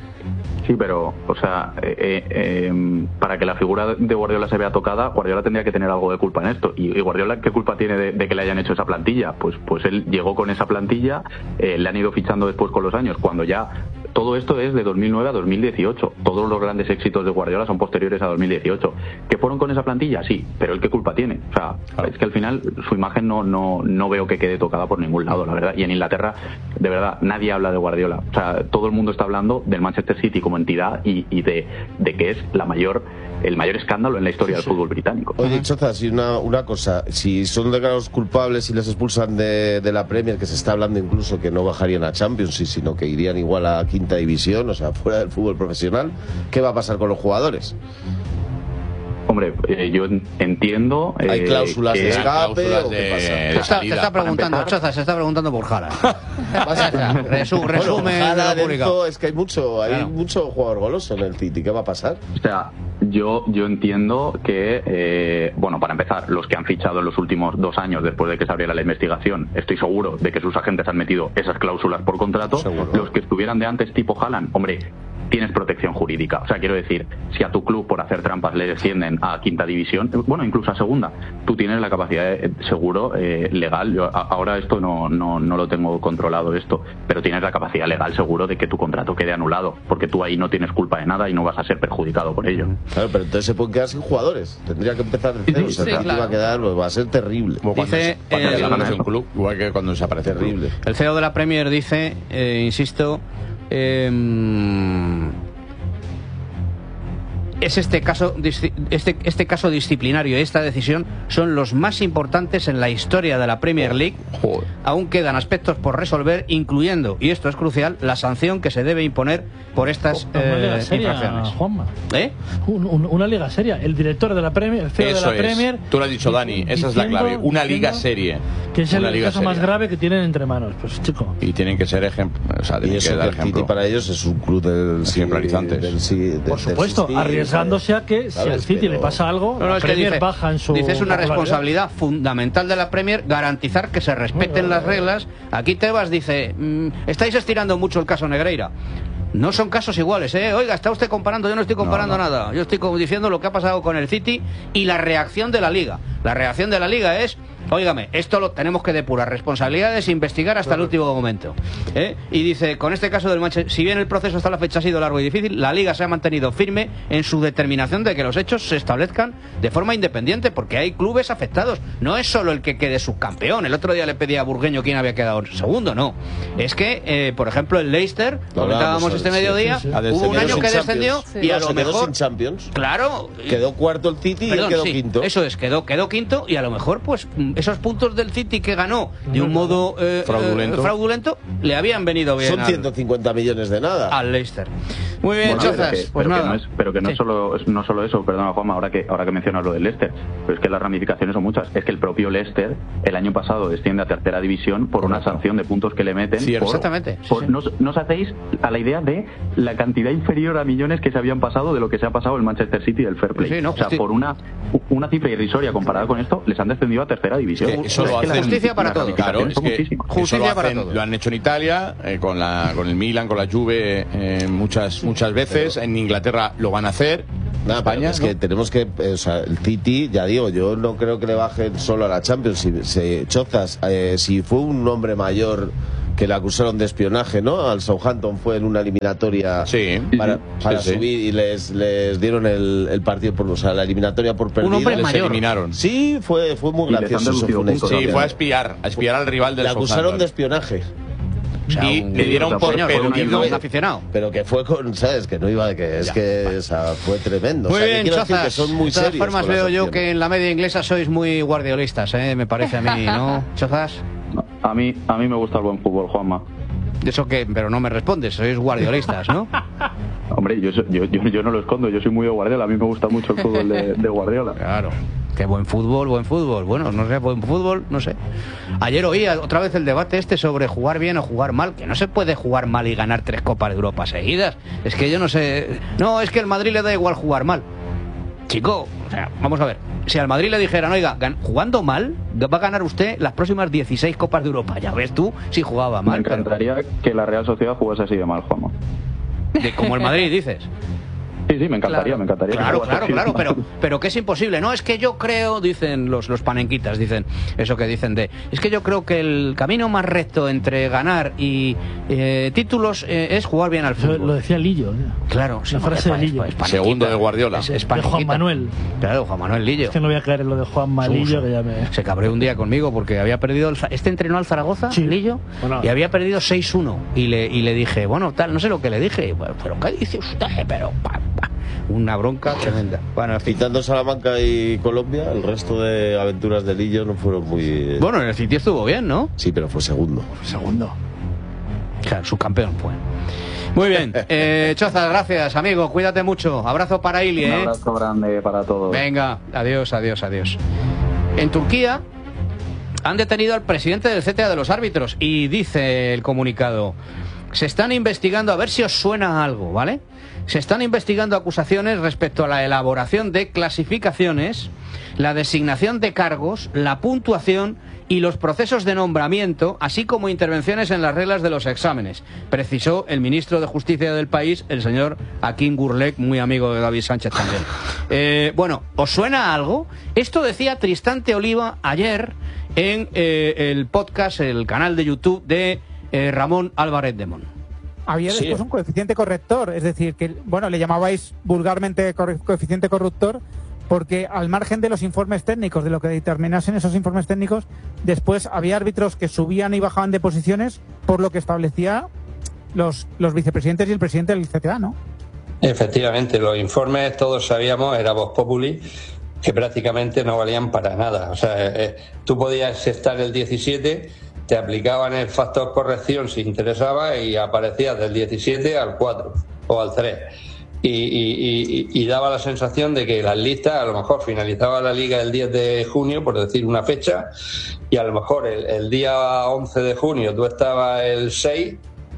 Speaker 6: Sí, pero, o sea, eh, eh, para que la figura de Guardiola se vea tocada, Guardiola tendría que tener algo de culpa en esto. Y, y Guardiola, ¿qué culpa tiene de, de que le hayan hecho esa plantilla? Pues, pues él llegó con esa plantilla, eh, le han ido fichando después con los años, cuando ya todo esto es de dos mil nueve a dos mil dieciocho. Todos los grandes éxitos de Guardiola son posteriores a dos mil dieciocho. ¿Que fueron con esa plantilla? Sí, pero él, ¿qué culpa tiene? O sea, claro. es que al final su imagen no, no, no veo que quede tocada por ningún lado, la verdad. Y en Inglaterra, de verdad, nadie habla de Guardiola. O sea, todo el mundo está hablando del Manchester City como entidad y, y de, de que es la mayor el mayor escándalo en la historia sí, del fútbol británico.
Speaker 1: Oye, Choza, si una, una cosa, si son declarados culpables y les expulsan de, de la Premier, que se está hablando incluso que no bajarían a Champions, sino que irían igual a quinta división, o sea, fuera del fútbol profesional, ¿qué va a pasar con los jugadores?
Speaker 6: Hombre, eh, yo entiendo... Eh,
Speaker 1: ¿Hay cláusulas de escape
Speaker 2: cláusulas
Speaker 1: o qué
Speaker 2: de,
Speaker 1: pasa?
Speaker 2: de
Speaker 4: se, está, se está preguntando, Choza, se está preguntando por Jara. Resu, resumen
Speaker 1: bueno, Jara
Speaker 4: de
Speaker 1: dentro, es que hay mucho, hay
Speaker 4: claro.
Speaker 1: mucho jugador goloso en el City. ¿Qué va a pasar?
Speaker 6: O sea, yo, yo entiendo que, eh, bueno, para empezar, los que han fichado en los últimos dos años después de que se abriera la investigación, estoy seguro de que sus agentes han metido esas cláusulas por contrato. Seguro. Los que estuvieran de antes, tipo Haaland, hombre, tienes protección jurídica. O sea, quiero decir, si a tu club por hacer trampas le descienden a quinta división, bueno, incluso a segunda, tú tienes la capacidad de, seguro eh, legal. Yo a, ahora esto no, no, no lo tengo controlado esto, pero tienes la capacidad legal seguro de que tu contrato quede anulado, porque tú ahí no tienes culpa de nada y no vas a ser perjudicado por ello.
Speaker 1: Claro, pero entonces se pueden quedar sin jugadores. Tendría que empezar de cero. Sí, o sea, sí, claro. va a quedar, pues, va a ser terrible.
Speaker 2: Como cuando dice, se, cuando eh, se un club, igual que cuando desaparece terrible.
Speaker 4: El C E O de la Premier dice, eh, insisto, eh, es este caso este, este caso disciplinario y esta decisión son los más importantes en la historia de la Premier League. Joder. Aún quedan aspectos por resolver, incluyendo, y esto es crucial, la sanción que se debe imponer por estas
Speaker 5: una
Speaker 4: eh,
Speaker 5: liga seria,
Speaker 4: infracciones.
Speaker 5: Juanma.
Speaker 4: ¿Eh?
Speaker 5: Un, un, una liga seria. El director de la Premier, el C E O
Speaker 2: Eso
Speaker 5: de la Premier...
Speaker 2: Es. Tú lo has dicho, Dani, esa es la clave. Una liga seria.
Speaker 5: Que es el
Speaker 2: una liga
Speaker 5: caso
Speaker 2: seria.
Speaker 5: más grave que tienen entre manos. Pues, chico.
Speaker 2: Y tienen que ser ejemplo. O sea,
Speaker 1: y eso
Speaker 2: que dar
Speaker 1: que el City para ellos es un club del
Speaker 2: ejemplarizantes.
Speaker 1: Del, del,
Speaker 5: Por supuesto, del arriesgándose a que si al City pero... le pasa algo,
Speaker 4: no, no,
Speaker 5: la
Speaker 4: es
Speaker 5: Premier
Speaker 4: que dice,
Speaker 5: baja en su...
Speaker 4: Dice, es una responsabilidad fundamental de la Premier garantizar que se respeten bueno, las reglas. Aquí Tebas dice, mmm, estáis estirando mucho el caso Negreira. No son casos iguales, ¿eh? Oiga, está usted comparando, yo no estoy comparando no, no. nada. Yo estoy diciendo lo que ha pasado con el City y la reacción de la Liga. La reacción de la Liga es, óigame, esto lo tenemos que depurar. Responsabilidades e investigar hasta claro. el último momento. ¿Eh? Y dice, con este caso del Manchester, si bien el proceso hasta la fecha ha sido largo y difícil, la Liga se ha mantenido firme en su determinación de que los hechos se establezcan de forma independiente, porque hay clubes afectados. No es solo el que quede subcampeón. El otro día le pedía a Burgueño quién había quedado segundo, no. Es que, eh, por ejemplo, el Leicester, comentábamos este mediodía, sí, sí, sí. hubo un año que descendió sí. y a lo mejor...
Speaker 1: sin Champions.
Speaker 4: Claro.
Speaker 1: Quedó cuarto el City
Speaker 4: Perdón,
Speaker 1: y él quedó
Speaker 4: sí,
Speaker 1: quinto.
Speaker 4: Eso es, quedó, quedó quinto y a lo mejor, pues, esos puntos del City que ganó de un modo eh, fraudulento. Eh, fraudulento le habían venido bien.
Speaker 1: Son ciento cincuenta
Speaker 4: al,
Speaker 1: millones de nada.
Speaker 4: Al Leicester. Muy bien,
Speaker 6: bueno,
Speaker 4: Chozas,
Speaker 6: pero que,
Speaker 4: pues
Speaker 6: pero
Speaker 4: nada.
Speaker 6: Que no es, pero que no,
Speaker 4: sí.
Speaker 6: solo, no solo eso, perdona Juanma, ahora que, ahora que mencionas lo del Leicester, pero es que las ramificaciones son muchas. Es que el propio Leicester el año pasado desciende a tercera división por una sanción de puntos que le meten.
Speaker 4: Sí,
Speaker 6: por,
Speaker 4: exactamente.
Speaker 6: Por,
Speaker 4: sí, sí.
Speaker 6: No, no os hacéis a la idea de la cantidad inferior a millones que se habían pasado de lo que se ha pasado el Manchester City del Fair Play.
Speaker 4: Sí, no,
Speaker 6: o sea, por una, una cifra irrisoria comparada con esto, les han descendido a tercera división.
Speaker 2: Es que eso lo
Speaker 6: Es que
Speaker 2: hacen-
Speaker 4: Justicia para todos.
Speaker 2: Claro, es que eso
Speaker 4: Justicia
Speaker 2: lo,
Speaker 4: para
Speaker 2: hacen-
Speaker 4: todos.
Speaker 2: lo han hecho en Italia, eh, con, la, con el Milan, con la Juve, eh, muchas, muchas veces. En Inglaterra lo van a hacer.
Speaker 1: Nada, España, es
Speaker 2: ¿no?
Speaker 1: que tenemos que, eh, o sea, el City, ya digo, yo no creo que le bajen solo a la Champions. Si, si Chozas, eh, si fue un hombre mayor que le acusaron de espionaje, ¿no? Al Southampton fue en una eliminatoria
Speaker 2: sí,
Speaker 1: para,
Speaker 2: sí,
Speaker 1: para
Speaker 2: sí,
Speaker 1: subir y les, les dieron el, el partido por, o sea, la eliminatoria por perdida.
Speaker 4: Un hombre
Speaker 1: les
Speaker 4: mayor.
Speaker 2: eliminaron.
Speaker 1: Sí, fue, fue muy
Speaker 6: Y les han
Speaker 1: gracioso. Eso fue
Speaker 6: deducido
Speaker 1: una
Speaker 6: puntos.
Speaker 2: Sí,
Speaker 1: historia.
Speaker 2: fue a espiar, a espiar al rival del
Speaker 1: Le acusaron
Speaker 2: Southampton.
Speaker 1: de espionaje.
Speaker 4: O sea,
Speaker 2: y
Speaker 4: un-
Speaker 2: le dieron
Speaker 6: o sea,
Speaker 2: por
Speaker 6: señor, fue un
Speaker 2: perdido.
Speaker 4: un aficionado.
Speaker 1: Pero que fue con, ¿sabes? Que no iba de que, es
Speaker 4: Ya,
Speaker 1: que,
Speaker 4: vale.
Speaker 1: o sea, fue tremendo.
Speaker 4: Muy
Speaker 1: o sea, que
Speaker 4: bien,
Speaker 1: quiero decir
Speaker 4: Chozas.
Speaker 1: que son muy
Speaker 4: de todas
Speaker 1: serios
Speaker 4: formas
Speaker 1: con la
Speaker 4: veo yo
Speaker 1: sanción.
Speaker 4: que en la media inglesa sois muy guardiolistas, ¿eh? Me parece a mí, ¿no? Chozas.
Speaker 6: A mí, a mí me gusta el buen fútbol, Juanma.
Speaker 4: Eso que, pero no me respondes, sois guardiolistas, ¿no?
Speaker 6: Hombre, yo, yo, yo, yo no lo escondo, yo soy muy de Guardiola, a mí me gusta mucho el fútbol de, de Guardiola.
Speaker 4: Claro. Qué buen fútbol, buen fútbol. Bueno, no sé, buen fútbol, no sé. Ayer oía otra vez el debate este sobre jugar bien o jugar mal, que no se puede jugar mal y ganar tres Copas de Europa seguidas. Es que yo no sé... No, es que al Madrid le da igual jugar mal. Chico, o sea, vamos a ver. Si al Madrid le dijeran, oiga, gan- jugando mal, va a ganar usted las próximas dieciséis Copas de Europa. Ya ves tú si jugaba
Speaker 6: Me
Speaker 4: mal. pero-
Speaker 6: encantaría que la Real Sociedad jugase así de mal, Juanma.
Speaker 4: de, como el Madrid, dices.
Speaker 6: Sí, sí, me encantaría,
Speaker 3: Claro.
Speaker 6: me encantaría. que
Speaker 4: Claro,
Speaker 6: jugase
Speaker 4: claro,
Speaker 6: así de
Speaker 4: claro,
Speaker 6: mal.
Speaker 4: pero, pero que es imposible. No, es que yo creo, dicen los, los panenquitas, dicen eso que dicen de... Es que yo creo que el camino más recto entre ganar y eh, títulos eh, es jugar bien al
Speaker 5: Eso
Speaker 4: fútbol.
Speaker 5: lo decía Lillo. ¿eh?
Speaker 4: Claro, sí,
Speaker 5: La frase
Speaker 4: es-
Speaker 5: de Lillo.
Speaker 4: es panenquita.
Speaker 2: Segundo de Guardiola.
Speaker 4: Es, es
Speaker 5: De
Speaker 4: panenquita.
Speaker 5: Juan Manuel.
Speaker 4: Claro, Juan Manuel Lillo.
Speaker 5: Es que no voy a caer en lo de Juan Malillo, que ya me...
Speaker 4: Se cabreó un día conmigo porque había perdido... El... Za- Este entrenó al Zaragoza,
Speaker 5: Sí.
Speaker 4: Lillo,
Speaker 5: Bueno.
Speaker 4: y había perdido seis uno. Y le, y le dije, bueno, tal, no sé lo que le dije. Bueno, pero ¿qué dice usted? Pero... pa, pa. Una bronca tremenda. Bueno, en fin.
Speaker 1: Quitando Salamanca y Colombia, el resto de aventuras de Lillo no fueron muy...
Speaker 4: Bueno, en el City estuvo bien, ¿no?
Speaker 1: Sí, pero fue segundo.
Speaker 5: Segundo.
Speaker 4: Claro, subcampeón fue. Muy bien. Eh, Chozas, gracias, amigo. Cuídate mucho. Abrazo para Ili,
Speaker 6: Un
Speaker 4: ¿eh?
Speaker 6: abrazo grande para todos.
Speaker 4: Venga, adiós, adiós, adiós. En Turquía han detenido al presidente del C T A de los árbitros y dice el comunicado: se están investigando, a ver si os suena algo, ¿vale? Se están investigando acusaciones respecto a la elaboración de clasificaciones, la designación de cargos, la puntuación y los procesos de nombramiento, así como intervenciones en las reglas de los exámenes, precisó el ministro de Justicia del país, el señor Hakim Gurlek, muy amigo de David Sánchez también. Eh, bueno, ¿os suena algo? Esto decía Tristante Oliva ayer en eh, el podcast, el canal de YouTube de eh, Ramón Álvarez de Mon.
Speaker 16: Había
Speaker 1: Sí.
Speaker 16: después un coeficiente corrector, es decir, que bueno, le llamabais vulgarmente corre- coeficiente corruptor, porque al margen de los informes técnicos, de lo que determinasen esos informes técnicos, después había árbitros que subían y bajaban de posiciones por lo que establecía los, los vicepresidentes y el presidente del C T A, ¿no?
Speaker 17: Efectivamente, los informes todos sabíamos, era Vox Populi, que prácticamente no valían para nada. O sea, eh, tú podías estar el diecisiete, te aplicaban el factor corrección si interesaba y aparecías del diecisiete al cuatro o al tres. Y, y, y, y daba la sensación de que las listas, a lo mejor finalizaba la liga el diez de junio, por decir una fecha, y a lo mejor el, el día once de junio tú estabas el seis,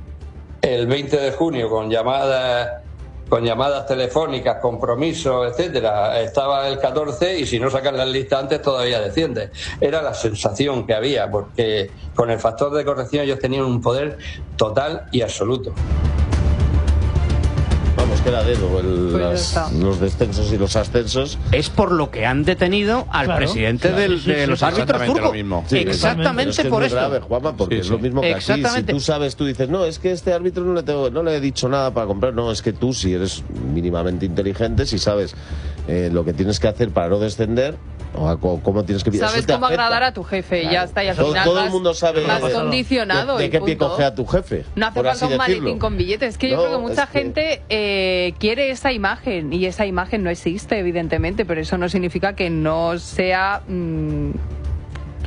Speaker 17: el veinte de junio con llamadas con llamadas telefónicas, compromisos, etcétera, estaba el catorce y si no sacas las listas antes todavía desciende. Era la sensación que había, porque con el factor de corrección ellos tenían un poder total y absoluto.
Speaker 1: Vamos, que era dedo el,
Speaker 3: Pues ya
Speaker 1: las-
Speaker 3: está.
Speaker 1: los descensos y los ascensos.
Speaker 4: Es por lo que han detenido al
Speaker 5: Claro,
Speaker 4: presidente
Speaker 5: claro,
Speaker 4: del-
Speaker 5: sí, sí,
Speaker 4: de
Speaker 5: sí,
Speaker 4: los
Speaker 5: sí,
Speaker 4: árbitros
Speaker 2: exactamente
Speaker 4: turcos.
Speaker 2: lo mismo.
Speaker 1: Sí,
Speaker 4: Exactamente
Speaker 1: pero es que es
Speaker 4: por
Speaker 1: muy
Speaker 4: esto.
Speaker 1: grave, Juanma, porque
Speaker 2: Sí,
Speaker 1: es
Speaker 2: sí.
Speaker 1: lo mismo que aquí. Si
Speaker 4: Exactamente.
Speaker 1: tú sabes, tú dices, no, es que este árbitro no le, tengo, no le he dicho nada para comprar. No, es que tú, si eres mínimamente inteligente, si sabes eh, lo que tienes que hacer para no descender, o a co- cómo tienes que... eso
Speaker 3: Sabes
Speaker 1: te
Speaker 3: cómo
Speaker 1: afecta.
Speaker 3: agradar a tu jefe y ya está. Y al
Speaker 1: Todo,
Speaker 3: final
Speaker 1: todo el
Speaker 3: vas-
Speaker 1: mundo sabe
Speaker 3: vas
Speaker 1: de-
Speaker 3: condicionado.
Speaker 1: de, de
Speaker 3: y
Speaker 1: qué pie
Speaker 3: punto.
Speaker 1: coge a tu jefe.
Speaker 3: No hace
Speaker 1: por
Speaker 3: falta
Speaker 1: así
Speaker 3: un
Speaker 1: decirlo.
Speaker 3: maletín con billetes. Es que yo
Speaker 1: No,
Speaker 3: creo que mucha
Speaker 1: es que-
Speaker 3: gente eh, quiere esa imagen y esa imagen no existe, evidentemente, pero eso no significa que no sea mm,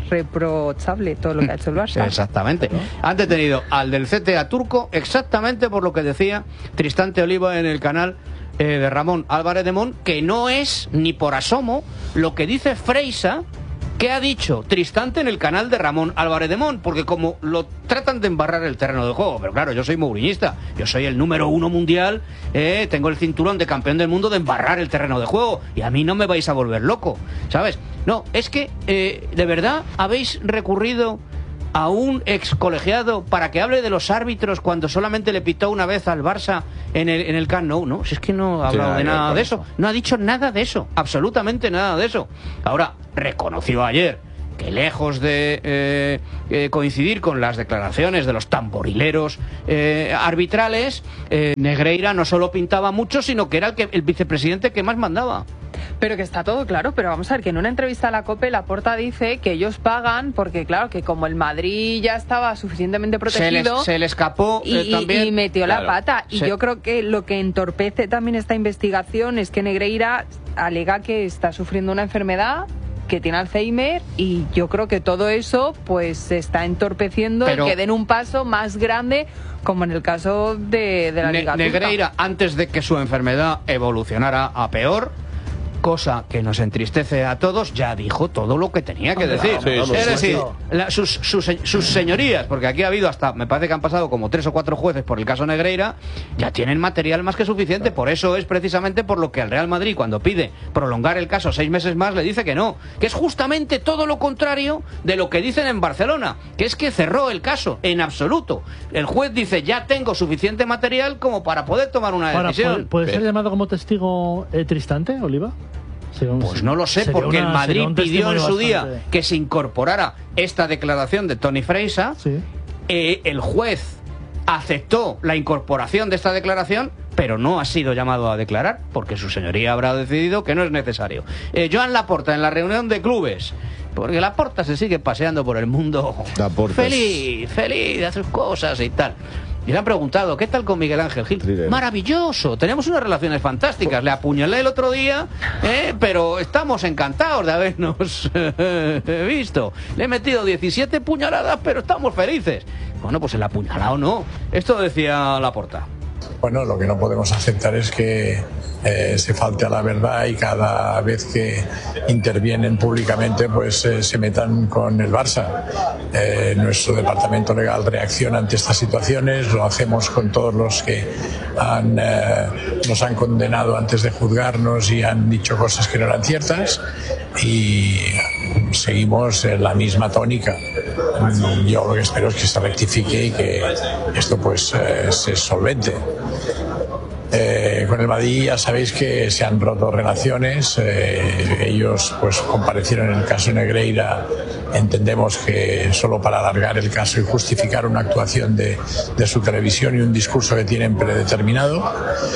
Speaker 3: reprochable todo lo que ha hecho el Barça.
Speaker 4: Exactamente. Han detenido al del C T A turco exactamente por lo que decía Tristante Oliva en el canal eh, de Ramón Álvarez de Mon, que no es ni por asomo lo que dice Freisa, que ha dicho Tristante en el canal de Ramón Álvarez de Mon, porque como lo tratan de embarrar el terreno de juego, pero claro, yo soy mouriñista, yo soy el número uno mundial, eh, tengo el cinturón de campeón del mundo de embarrar el terreno de juego, y a mí no me vais a volver loco, ¿sabes? No, es que, eh, de verdad, habéis recurrido a un ex colegiado para que hable de los árbitros cuando solamente le pitó una vez al Barça en el, en el Camp Nou, ¿no? Si es que no ha hablado sí, de nada de eso, no ha dicho nada de eso, absolutamente nada de eso. Ahora, reconoció ayer que lejos de eh, eh, coincidir con las declaraciones de los tamborileros eh, arbitrales, eh, Negreira no solo pintaba mucho, sino que era el, que, el vicepresidente que más mandaba.
Speaker 3: Pero que está todo claro, pero vamos a ver que en una entrevista a la COPE Laporta dice que ellos pagan porque claro, que como el Madrid ya estaba suficientemente protegido,
Speaker 4: se le, se le escapó
Speaker 3: y,
Speaker 4: eh, también,
Speaker 3: y metió claro, la pata y
Speaker 4: se...
Speaker 3: yo creo que lo que entorpece también esta investigación es que Negreira alega que está sufriendo una enfermedad, que tiene Alzheimer, y yo creo que todo eso pues se está entorpeciendo pero... el que den un paso más grande, como en el caso de, de la
Speaker 4: ne
Speaker 3: Liga
Speaker 4: Negreira,
Speaker 3: Turca.
Speaker 4: Antes de que su enfermedad evolucionara a peor, cosa que nos entristece a todos, ya dijo todo lo que tenía que decir. Sí, sí, es decir, la, sus, sus, sus señorías, porque aquí ha habido hasta, me parece que han pasado como tres o cuatro jueces por el caso Negreira, ya tienen material más que suficiente. Por eso es precisamente por lo que al Real Madrid, cuando pide prolongar el caso seis meses más, le dice que no, que es justamente todo lo contrario de lo que dicen en Barcelona, que es que cerró el caso en absoluto. El juez dice, ya tengo suficiente material como para poder tomar una
Speaker 5: Ahora,
Speaker 4: decisión.
Speaker 5: ¿Puede, puede ser llamado como testigo eh, Tristante, Oliva?
Speaker 4: Pues no lo sé, porque una, el Madrid pidió en su día bastante... que se incorporara esta declaración de Toni Freisa. Sí. Eh, el juez aceptó la incorporación de esta declaración, pero no ha sido llamado a declarar, porque su señoría habrá decidido que no es necesario. Eh, Joan Laporta, en la reunión de clubes, porque Laporta se sigue paseando por el mundo feliz, feliz de sus cosas y tal. Y le han preguntado, ¿qué tal con Miguel Ángel Gil? Sí, maravilloso, tenemos unas relaciones fantásticas. Le apuñalé el otro día, ¿eh? Pero estamos encantados de habernos eh, visto. Le he metido diecisiete puñaladas, pero estamos felices. Bueno, pues el apuñalado no. Esto decía Laporta.
Speaker 18: Bueno, lo que no podemos aceptar es que eh, se falte a la verdad y cada vez que intervienen públicamente pues eh, se metan con el Barça. Eh, nuestro departamento legal reacciona ante estas situaciones, lo hacemos con todos los que han, eh, nos han condenado antes de juzgarnos y han dicho cosas que no eran ciertas, y seguimos en la misma tónica. Yo lo que espero es que se rectifique y que esto pues eh, se solvente. Eh, con el Madrid ya sabéis que se han roto relaciones. Eh, ellos pues comparecieron en el caso Negreira, entendemos que solo para alargar el caso y justificar una actuación de, de su televisión y un discurso que tienen predeterminado,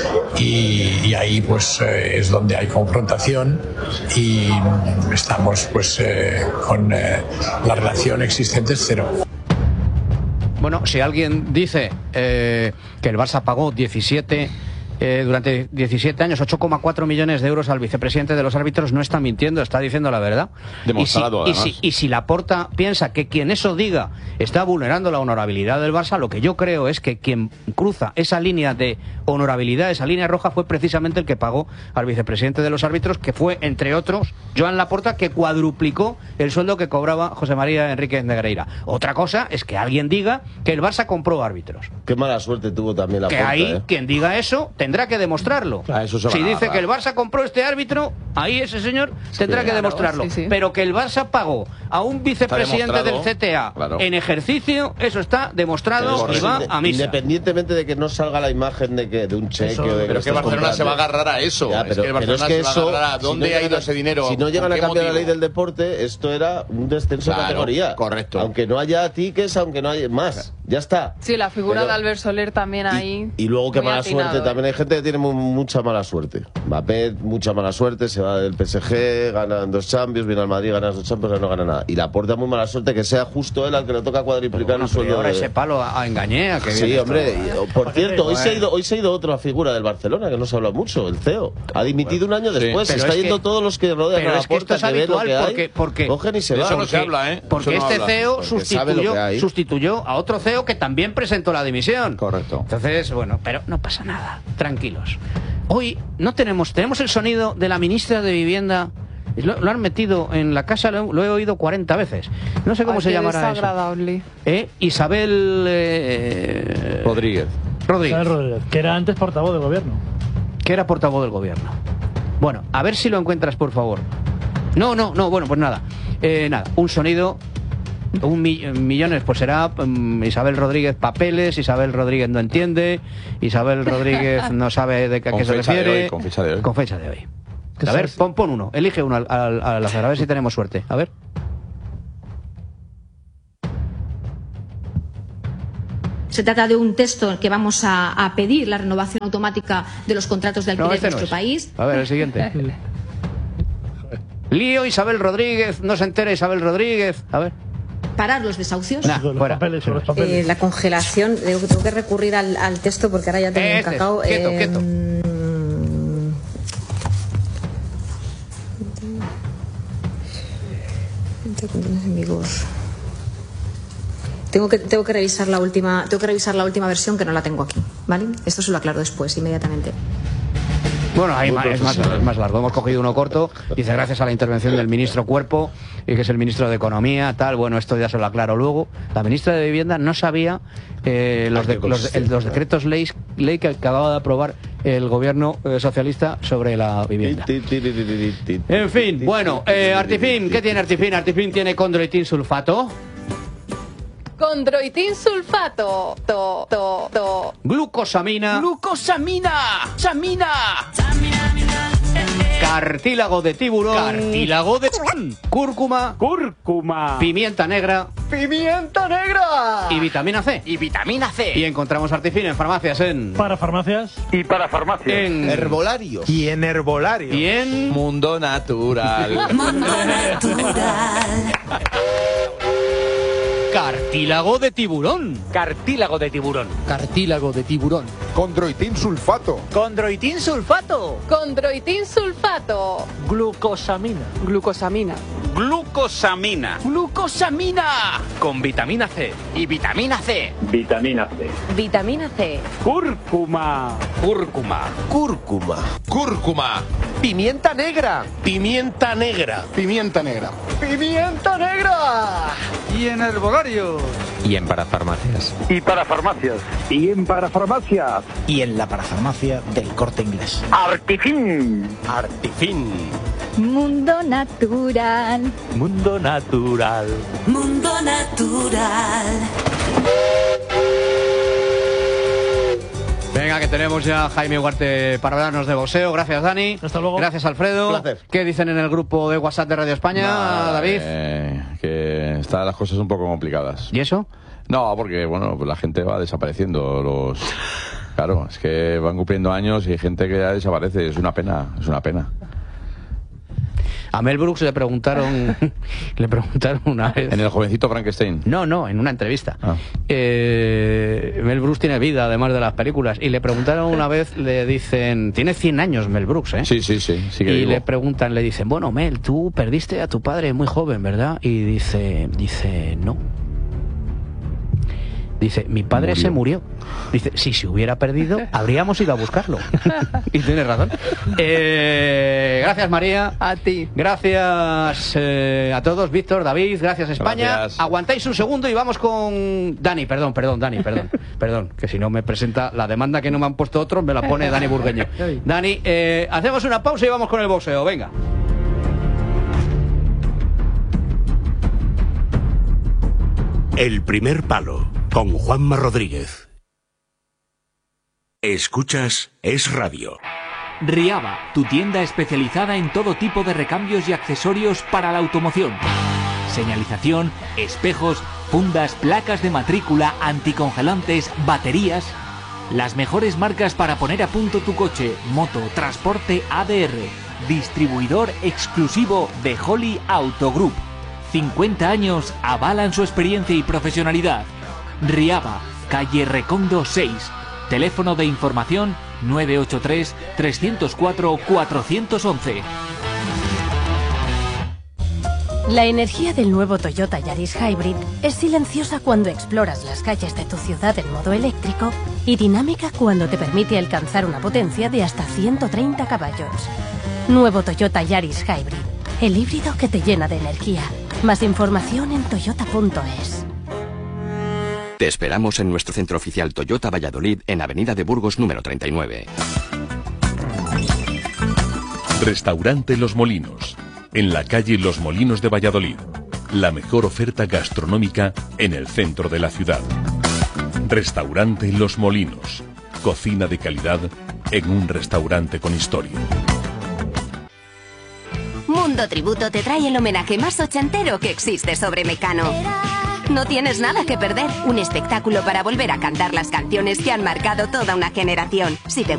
Speaker 18: y, y ahí pues eh, es donde hay confrontación, y estamos pues eh, con eh, la relación existente es cero.
Speaker 4: Bueno, si alguien dice eh, que el Barça pagó diecisiete Eh, durante diecisiete años, ocho coma cuatro millones de euros al vicepresidente de los árbitros, no está mintiendo, está diciendo la verdad.
Speaker 2: Demostrado,
Speaker 4: y si, y si, y si Laporta piensa que quien eso diga está vulnerando la honorabilidad del Barça, lo que yo creo es que quien cruza esa línea de honorabilidad, esa línea roja, fue precisamente el que pagó al vicepresidente de los árbitros, que fue, entre otros, Joan Laporta, que cuadruplicó el sueldo que cobraba José María Enríquez Negreira. Otra cosa es que alguien diga que el Barça compró árbitros.
Speaker 1: Qué mala suerte tuvo también Laporta.
Speaker 4: Que ahí,
Speaker 1: ¿eh?
Speaker 4: quien diga eso tendrá que demostrarlo.
Speaker 1: Ah, eso se
Speaker 4: si dice
Speaker 1: agarrar.
Speaker 4: que el Barça compró este árbitro, ahí ese señor tendrá
Speaker 1: sí,
Speaker 4: que
Speaker 1: claro,
Speaker 4: demostrarlo.
Speaker 3: Sí, sí.
Speaker 4: Pero que el Barça pagó a un vicepresidente del C T A, claro, en ejercicio, eso está demostrado y va a misa.
Speaker 1: Independientemente de que no salga la imagen de que de un cheque
Speaker 2: eso,
Speaker 1: o de que
Speaker 2: pero que Barcelona comprando. se va a agarrar a eso. Ya, pero, es que el Barcelona pero es que se va a agarrar a dónde si no ha ido ese dinero.
Speaker 1: Si no llegan a cambiar
Speaker 2: motivo?
Speaker 1: la ley del deporte, esto era un descenso
Speaker 2: claro,
Speaker 1: de categoría.
Speaker 2: Correcto.
Speaker 1: Aunque no haya tickets, aunque no haya más. Ya está.
Speaker 3: Sí, la figura pero, de Albert Soler también ahí.
Speaker 1: Y, y luego que mala
Speaker 3: atinado,
Speaker 1: suerte.
Speaker 3: ¿eh?
Speaker 1: También hay gente que tiene muy, mucha mala suerte. Mbappé, mucha mala suerte. Se va va del P S G, ganan dos Champions, viene al Madrid, gana dos Champions, pero no gana nada. Y Laporta muy mala suerte que sea justo él al que le toca cuadriplicar bueno, el sueldo.
Speaker 4: Ahora
Speaker 1: de...
Speaker 4: ese palo a, a engañé a que
Speaker 1: Sí, hombre. Y, por cierto, hoy se, ha ido, hoy se ha ido otra figura del Barcelona que no se habla mucho, el C E O. Ha dimitido un año después. Sí. Se está yendo que, todos los que rodean a Laporta,
Speaker 4: es que, que, es que lo que hay, porque, porque,
Speaker 1: cogen y se
Speaker 2: de
Speaker 1: van.
Speaker 2: Eso no se habla, ¿eh?
Speaker 4: Porque
Speaker 2: no
Speaker 4: este
Speaker 2: habla.
Speaker 4: C E O
Speaker 1: Porque
Speaker 4: sustituyó, sustituyó a otro C E O que también presentó la dimisión.
Speaker 2: Correcto.
Speaker 4: Entonces, bueno, pero no pasa nada. Tranquilos. Hoy no tenemos, tenemos el sonido de la ministra de Vivienda. Lo, lo han metido en la casa, lo, lo he oído cuarenta veces. No sé cómo
Speaker 3: Ay,
Speaker 4: se
Speaker 3: qué
Speaker 4: llamará
Speaker 3: desagradable.
Speaker 4: eso. ¿Eh? Isabel eh,
Speaker 2: Rodríguez.
Speaker 4: Rodríguez.
Speaker 5: Isabel Rodríguez, que era antes portavoz del gobierno.
Speaker 4: Que era portavoz del gobierno. Bueno, a ver si lo encuentras, por favor. No, no, no, bueno, pues nada. Eh, nada, un sonido... Un mi millones, pues será um, Isabel Rodríguez papeles, Isabel Rodríguez no entiende, Isabel Rodríguez no sabe de qué, a qué se refiere.
Speaker 2: Hoy, con fecha de hoy.
Speaker 4: Con fecha de hoy. A ver, pon, pon uno, elige uno al, al, al azar, a ver si tenemos suerte. A ver.
Speaker 19: Se trata de un texto que vamos a, a pedir la renovación automática de los contratos de alquiler
Speaker 4: no, este
Speaker 19: en nuestro
Speaker 4: no es.
Speaker 19: país.
Speaker 4: A ver, el siguiente. Lío Isabel Rodríguez, no se entera Isabel Rodríguez. A ver.
Speaker 19: Parar los desahucios.
Speaker 4: Nah,
Speaker 5: los papeles, los papeles.
Speaker 19: Eh, la congelación, tengo, tengo que recurrir al, al texto porque ahora ya tengo
Speaker 4: este
Speaker 19: un cacao.
Speaker 4: Es, quieto,
Speaker 19: eh,
Speaker 4: quieto.
Speaker 19: En vigor. Tengo que tengo que revisar la última tengo que revisar la última versión que no la tengo aquí, ¿vale? Esto se lo aclaro después, inmediatamente.
Speaker 4: Bueno, ahí más, es, más, es más largo. Hemos cogido uno corto. Dice, gracias a la intervención del ministro Cuerpo, y que es el ministro de Economía, tal. Bueno, esto ya se lo aclaro luego. La ministra de Vivienda no sabía eh, los, de, los, el, los decretos ley, ley que acababa de aprobar el gobierno eh, socialista sobre la vivienda. En fin, bueno, eh, Artifin, ¿qué tiene Artifin? Artifin tiene condroitin sulfato.
Speaker 3: Condroitin sulfato. To, to, to.
Speaker 4: Glucosamina.
Speaker 14: Glucosamina. Samina.
Speaker 4: Cartílago de tiburón.
Speaker 14: Cartílago de tiburón.
Speaker 4: Cúrcuma.
Speaker 5: Cúrcuma.
Speaker 4: Pimienta negra.
Speaker 14: Pimienta negra.
Speaker 4: Y vitamina C.
Speaker 14: Y vitamina C.
Speaker 4: Y encontramos Artifin en farmacias en...
Speaker 5: Para farmacias.
Speaker 13: Y para farmacias.
Speaker 4: En...
Speaker 1: Herbolarios.
Speaker 13: Y en herbolarios.
Speaker 4: Y en...
Speaker 2: Mundo Natural.
Speaker 9: Mundo Natural.
Speaker 4: Cartílago de tiburón.
Speaker 14: Cartílago de tiburón.
Speaker 4: Cartílago de tiburón.
Speaker 10: Condroitin sulfato.
Speaker 14: Condroitin sulfato.
Speaker 3: Condroitin sulfato.
Speaker 5: Glucosamina.
Speaker 3: Glucosamina.
Speaker 14: Glucosamina. Glucosamina. Con vitamina C. Y vitamina C.
Speaker 13: Vitamina C.
Speaker 3: Vitamina C.
Speaker 5: Cúrcuma.
Speaker 14: Cúrcuma.
Speaker 1: Cúrcuma.
Speaker 2: Cúrcuma.
Speaker 14: Pimienta negra.
Speaker 10: Pimienta negra. Pimienta negra.
Speaker 14: Pimienta negra.
Speaker 13: Y en herbolarios.
Speaker 15: Y en parafarmacias.
Speaker 13: Y para farmacias. Y en parafarmacias.
Speaker 14: Y en la parafarmacia del Corte Inglés.
Speaker 13: Artifin.
Speaker 10: Artifin.
Speaker 19: Mundo natural.
Speaker 5: Mundo natural.
Speaker 9: Mundo Natural.
Speaker 4: Venga, que tenemos ya a Jaime Ugarte para hablarnos de boxeo. Gracias, Dani.
Speaker 5: Hasta luego.
Speaker 4: Gracias, Alfredo.
Speaker 1: Un placer.
Speaker 4: ¿Qué dicen en el grupo de WhatsApp de Radio España,
Speaker 2: Nada,
Speaker 4: David?
Speaker 2: eh, que están las cosas un poco complicadas.
Speaker 4: ¿Y eso?
Speaker 2: No, porque, bueno, pues la gente va desapareciendo. Los... Claro, es que van cumpliendo años y hay gente que ya desaparece. Es una pena, es una pena.
Speaker 4: A Mel Brooks le preguntaron le preguntaron una vez.
Speaker 2: En el jovencito Frankenstein.
Speaker 4: No, no, en una entrevista.
Speaker 2: Ah.
Speaker 4: Eh, Mel Brooks tiene vida, además de las películas. Y le preguntaron una vez, le dicen, tiene cien años Mel Brooks, ¿eh?
Speaker 2: Sí, sí, sí. sí que
Speaker 4: y
Speaker 2: vivo.
Speaker 4: le preguntan, le dicen, bueno, Mel, tú perdiste a tu padre muy joven, ¿verdad? Y dice, dice, no. Dice, mi padre
Speaker 2: Murió.
Speaker 4: se murió. Dice, si se hubiera perdido, habríamos ido a buscarlo. Y tiene razón. Eh, gracias, María.
Speaker 3: A ti.
Speaker 4: Gracias eh, a todos, Víctor, David, gracias, España.
Speaker 2: Gracias.
Speaker 4: Aguantáis un segundo y vamos con Dani, perdón, perdón, Dani, perdón. Perdón, que si no me presenta la demanda que no me han puesto otros, me la pone Dani Burgueño. Dani, eh, hacemos una pausa y vamos con el boxeo, venga.
Speaker 7: El primer palo, con Juanma Rodríguez. Escuchas Es Radio.
Speaker 20: Riaba, tu tienda especializada en todo tipo de recambios y accesorios para la automoción. Señalización, espejos, fundas, placas de matrícula, anticongelantes, baterías. Las mejores marcas para poner a punto tu coche, moto, transporte A D R. distribuidor exclusivo de Holly Auto Group. cincuenta años avalan su experiencia y profesionalidad. Riaba, calle Recondo seis. Teléfono de información nueve ocho tres, tres cero cuatro, cuatro uno uno.
Speaker 21: La energía del nuevo Toyota Yaris Hybrid es silenciosa cuando exploras las calles de tu ciudad en modo eléctrico y dinámica cuando te permite alcanzar una potencia de hasta ciento treinta caballos. Nuevo Toyota Yaris Hybrid, el híbrido que te llena de energía. Más información en toyota punto es.
Speaker 22: Te esperamos en nuestro centro oficial Toyota Valladolid en Avenida de Burgos número treinta y nueve.
Speaker 23: Restaurante Los Molinos, en la calle Los Molinos de Valladolid. La mejor oferta gastronómica en el centro de la ciudad. Restaurante Los Molinos, cocina de calidad en un restaurante con historia.
Speaker 24: Mundo Tributo te trae el homenaje más ochentero que existe sobre Mecano. No tienes nada que perder, un espectáculo para volver a cantar las canciones que han marcado toda una generación. Si te